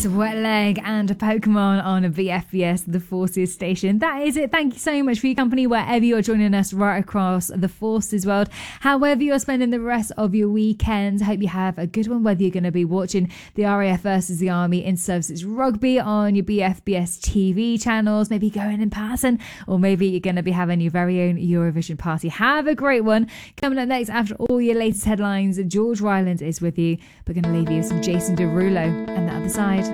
Yes, Wet Leg and Pokemon on a BFBS, the Forces station. That is it. Thank you so much for your company wherever you're joining us right across the Forces world. However you're spending the rest of your weekend, I hope you have a good one, whether you're going to be watching the RAF versus the Army in Services Rugby on your BFBS TV channels, maybe going in person, or maybe you're going to be having your very own Eurovision party. Have a great one. Coming up next, after all your latest headlines, George Ryland is with you. We're going to leave you with some Jason Derulo and the other side.